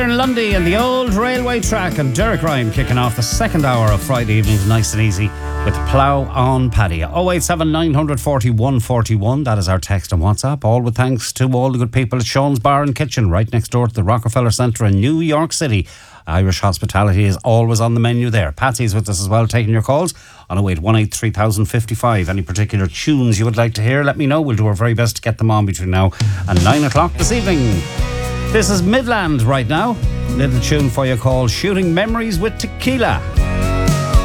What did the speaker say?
in Lundy and the old railway track, and Derek Ryan kicking off the second hour of Friday evenings nice and easy with Plough on Paddy. 087 940 141, that is our text and WhatsApp, all with thanks to all the good people at Sean's Bar and Kitchen right next door to the Rockefeller Centre in New York City. Irish hospitality is always on the menu there. Patsy's with us as well, taking your calls on 0818 3055. Any particular tunes you would like to hear, let me know. We'll do our very best to get them on between now and 9 o'clock this evening. This is Midland right now. Little tune for you called Shooting Memories with Tequila.